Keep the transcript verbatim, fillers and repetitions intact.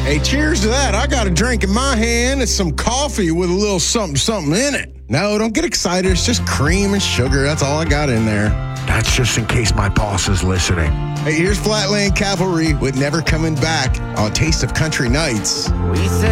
Hey, cheers to that. I got a drink in my hand. It's some coffee with a little something, something in it. No, don't get excited. It's just cream and sugar. That's all I got in there. That's just in case my boss is listening. Hey, here's Flatland Cavalry with Never Coming Back on Taste of Country Nights. We said